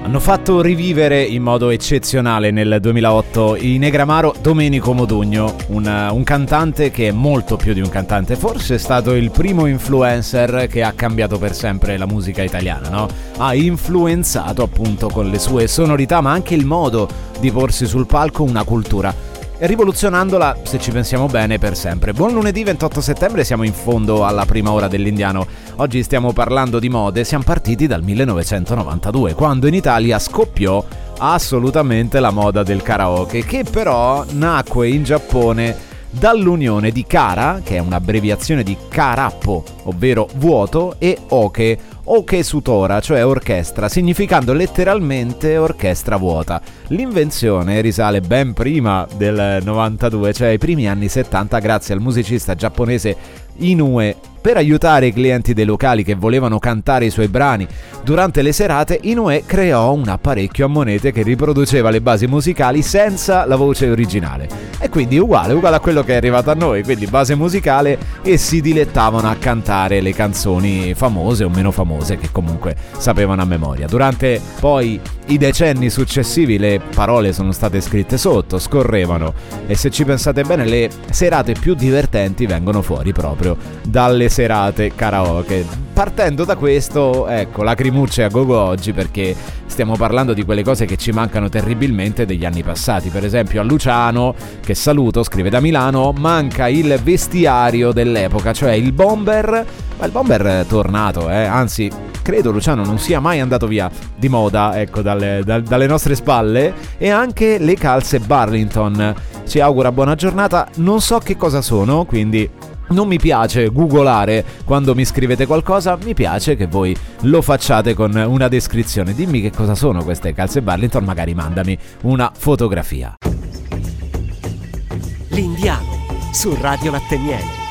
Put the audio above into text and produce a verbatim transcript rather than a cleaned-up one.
Hanno fatto rivivere in modo eccezionale nel duemilaotto i Negramaro Domenico Modugno, un, un cantante che è molto più di un cantante, forse è stato il primo influencer che ha cambiato per sempre la musica italiana, no? Ha influenzato appunto con le sue sonorità, ma anche il modo di porsi sul palco una cultura, rivoluzionandola, se ci pensiamo bene, per sempre. Buon lunedì ventotto settembre, siamo in fondo alla prima ora dell'Indiano. Oggi stiamo parlando di mode, siamo partiti dal millenovecentonovantadue, quando in Italia scoppiò assolutamente la moda del karaoke, che però nacque in Giappone dall'unione di kara, che è un'abbreviazione di karappo, ovvero vuoto, e oke, oke sutora, cioè orchestra, significando letteralmente orchestra vuota. L'invenzione risale ben prima del novantadue, cioè ai primi anni settanta, grazie al musicista giapponese Inoue. Per aiutare i clienti dei locali che volevano cantare i suoi brani durante le serate, Inoue creò un apparecchio a monete che riproduceva le basi musicali senza la voce originale. E quindi uguale, uguale a quello che è arrivato a noi, quindi base musicale, e si dilettavano a cantare le canzoni famose o meno famose che comunque sapevano a memoria. Durante poi i decenni successivi le parole sono state scritte sotto, scorrevano, e se ci pensate bene le serate più divertenti vengono fuori proprio dalle serate karaoke. Partendo da questo, ecco, lacrimucce a gogo oggi, perché stiamo parlando di quelle cose che ci mancano terribilmente degli anni passati. Per esempio a Luciano, che saluto, scrive da Milano, manca il vestiario dell'epoca, cioè il bomber. Ma il bomber è tornato, eh? Anzi, credo Luciano non sia mai andato via di moda, ecco, dalle, da, dalle nostre spalle. E anche le calze Burlington. Ci augura buona giornata. Non so che cosa sono, quindi non mi piace googolare quando mi scrivete qualcosa, mi piace che voi lo facciate con una descrizione. Dimmi che cosa sono queste calze Burlington, magari mandami una fotografia. L'Indiano su Radio Latte Miele.